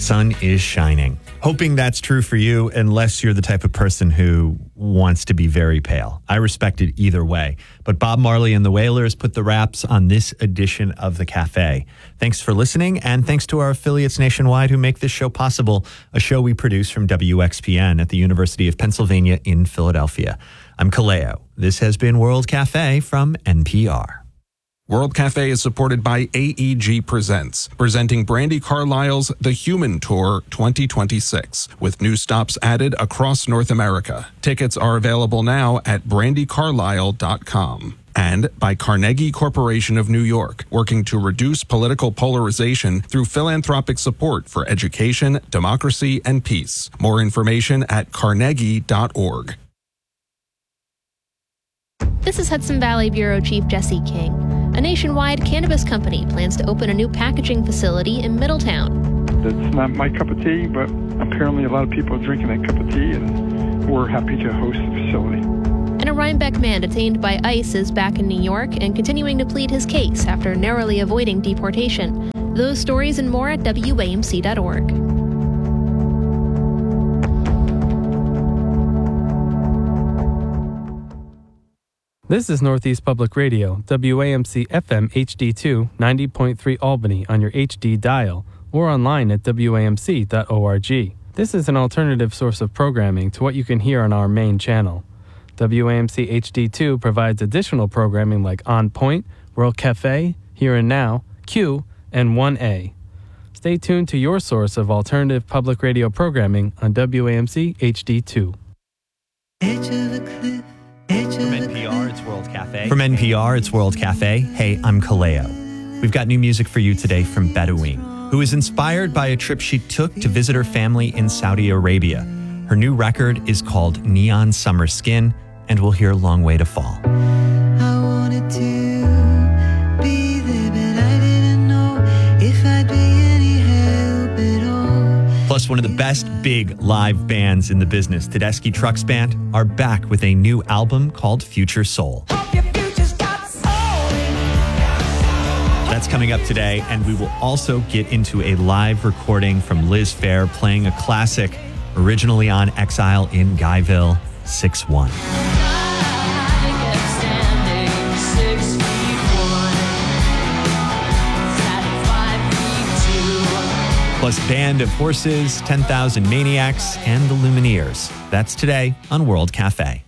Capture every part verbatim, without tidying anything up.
sun is shining. Hoping that's true for you, unless you're the type of person who wants to be very pale. I respect it either way. But Bob Marley and the Wailers put the wraps on this edition of The Cafe. Thanks for listening, and thanks to our affiliates nationwide who make this show possible, a show we produce from W X P N at the University of Pennsylvania in Philadelphia. I'm Kaleo. This has been World Cafe from N P R. World Cafe is supported by A E G Presents, presenting Brandi Carlile's The Human Tour twenty twenty-six, with new stops added across North America. Tickets are available now at brandi carlile dot com. And by Carnegie Corporation of New York, working to reduce political polarization through philanthropic support for education, democracy, and peace. More information at carnegie dot org. This is Hudson Valley Bureau Chief Jesse King. A nationwide cannabis company plans to open a new packaging facility in Middletown. It's not my cup of tea, but apparently a lot of people are drinking that cup of tea, and we're happy to host the facility. And a Rhinebeck man detained by ICE is back in New York and continuing to plead his case after narrowly avoiding deportation. Those stories and more at W A M C dot org. This is Northeast Public Radio, W A M C F M H D two, ninety point three Albany on your H D dial, or online at W A M C dot org. This is an alternative source of programming to what you can hear on our main channel. W A M C H D two provides additional programming like On Point, World Cafe, Here and Now, Q, and one A. Stay tuned to your source of alternative public radio programming on W A M C H D two. Edge of a cliff. From N P R, it's World Cafe. From N P R, it's World Cafe. Hey, I'm Kaleo. We've got new music for you today from Bedouine, who is inspired by a trip she took to visit her family in Saudi Arabia. Her new record is called Neon Summer Skin, and we'll hear Long Way to Fall. I wanted to be there, but I didn't know if I'd be any help at all. Plus, one of the best big live bands in the business, Tedeschi Trucks Band, are back with a new album called Future Soul. That's coming up today, and we will also get into a live recording from Liz Phair playing a classic originally on Exile in Guyville, six one. Plus Band of Horses, ten thousand Maniacs, and the Lumineers. That's today on World Cafe.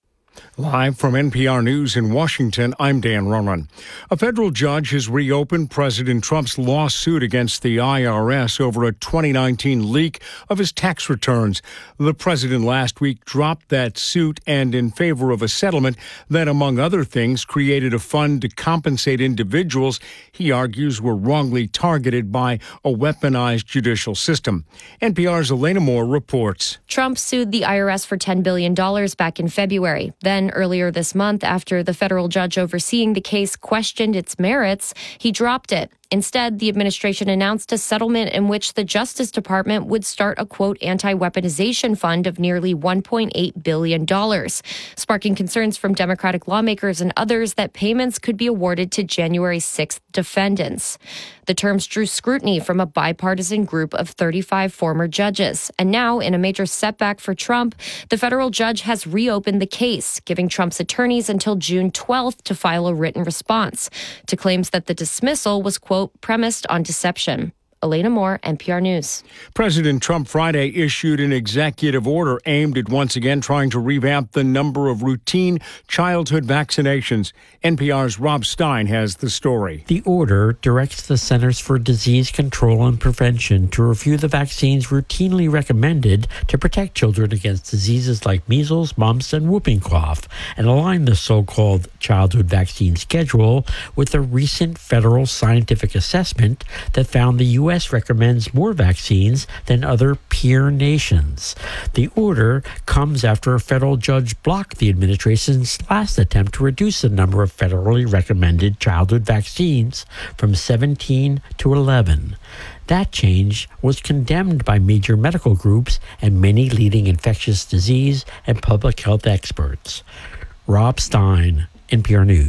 Live from N P R News in Washington, I'm Dan Ronan. A federal judge has reopened President Trump's lawsuit against the I R S over a twenty nineteen leak of his tax returns. The president last week dropped that suit and in favor of a settlement that, among other things, created a fund to compensate individuals he argues were wrongly targeted by a weaponized judicial system. N P R's Elena Moore reports. Trump sued the I R S for ten billion dollars back in February. Then earlier this month, after the federal judge overseeing the case questioned its merits, he dropped it. Instead, the administration announced a settlement in which the Justice Department would start a, quote, anti-weaponization fund of nearly one point eight billion dollars, sparking concerns from Democratic lawmakers and others that payments could be awarded to January sixth defendants. The terms drew scrutiny from a bipartisan group of thirty-five former judges. And now, in a major setback for Trump, the federal judge has reopened the case, giving Trump's attorneys until June twelfth to file a written response to claims that the dismissal was, quote, premised on deception. Elena Moore, N P R News. President Trump Friday issued an executive order aimed at once again trying to revamp the number of routine childhood vaccinations. N P R's Rob Stein has the story. The order directs the Centers for Disease Control and Prevention to review the vaccines routinely recommended to protect children against diseases like measles, mumps, and whooping cough, and align the so-called childhood vaccine schedule with a recent federal scientific assessment that found the U S recommends more vaccines than other peer nations. The order comes after a federal judge blocked the administration's last attempt to reduce the number of federally recommended childhood vaccines from seventeen to eleven. That change was condemned by major medical groups and many leading infectious disease and public health experts. Rob Stein, N P R News.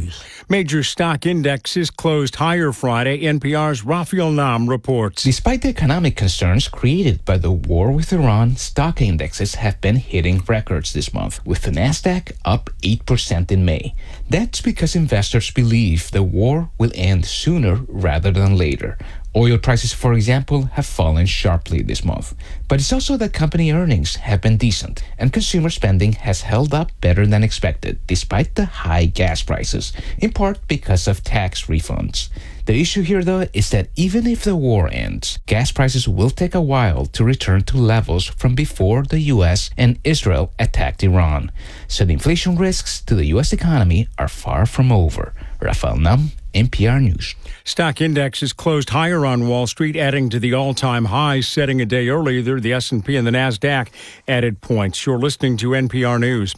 Major stock indexes closed higher Friday. N P R's Rafael Nam reports. Despite the economic concerns created by the war with Iran, stock indexes have been hitting records this month, with the Nasdaq up eight percent in May. That's because investors believe the war will end sooner rather than later. Oil prices, for example, have fallen sharply this month. But it's also that company earnings have been decent, and consumer spending has held up better than expected, despite the high gas prices, in part because of tax refunds. The issue here, though, is that even if the war ends, gas prices will take a while to return to levels from before the U S and Israel attacked Iran. So the inflation risks to the U S economy are far from over. Rafael Nam, N P R News. Stock indexes closed higher on Wall Street, adding to the all-time highs setting a day earlier. The S and P and the Nasdaq added points. You're listening to N P R News.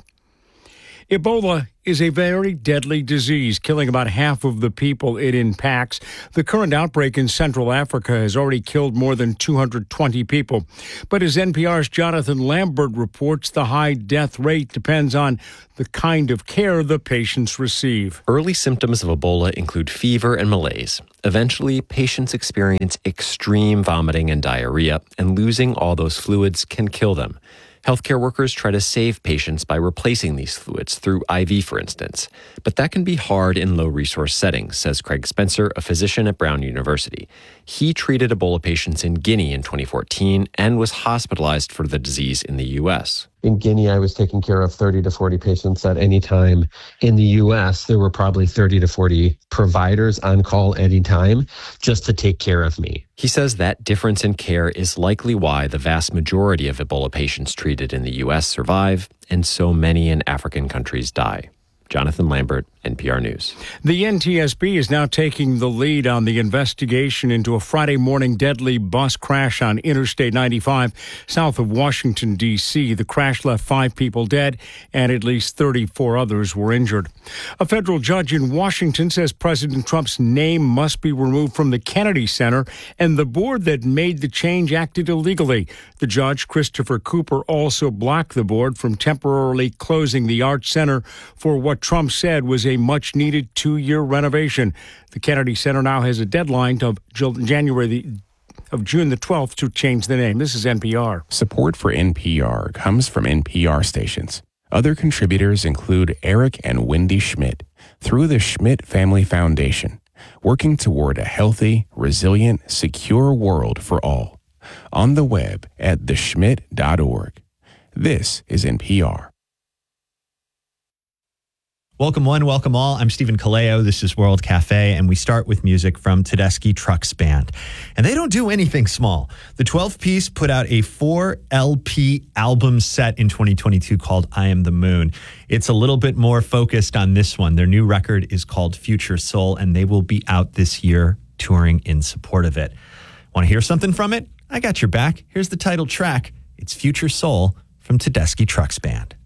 Ebola is a very deadly disease, killing about half of the people it impacts. The current outbreak in Central Africa has already killed more than two hundred twenty people. But as N P R's Jonathan Lambert reports, the high death rate depends on the kind of care the patients receive. Early symptoms of Ebola include fever and malaise. Eventually, patients experience extreme vomiting and diarrhea, and losing all those fluids can kill them. Healthcare workers try to save patients by replacing these fluids through I V, for instance. But that can be hard in low-resource settings, says Craig Spencer, a physician at Brown University. He treated Ebola patients in Guinea in twenty fourteen and was hospitalized for the disease in the U S. In Guinea, I was taking care of thirty to forty patients at any time. In the U S, there were probably thirty to forty providers on call any time just to take care of me. He says that difference in care is likely why the vast majority of Ebola patients treated in the U S survive, and so many in African countries die. Jonathan Lambert, N P R News. The N T S B is now taking the lead on the investigation into a Friday morning deadly bus crash on Interstate ninety-five south of Washington, D C The crash left five people dead and at least thirty-four others were injured. A federal judge in Washington says President Trump's name must be removed from the Kennedy Center, and the board that made the change acted illegally. The judge, Christopher Cooper, also blocked the board from temporarily closing the Arts Center for what Trump said was a much-needed two-year renovation. The Kennedy Center now has a deadline of January the, of June the twelfth to change the name. This is N P R. Support for N P R comes from N P R stations. Other contributors include Eric and Wendy Schmidt through the Schmidt Family Foundation, working toward a healthy, resilient, secure world for all. On the web at the schmidt dot org. This is N P R. Welcome one, welcome all. I'm Stephen Kaleo. This is World Cafe, and we start with music from Tedeschi Trucks Band. And they don't do anything small. The twelve-piece put out a four L P album set in twenty twenty-two called I Am the Moon. It's a little bit more focused on this one. Their new record is called Future Soul, and they will be out this year touring in support of it. Want to hear something from it? I got your back. Here's the title track. It's Future Soul from Tedeschi Trucks Band.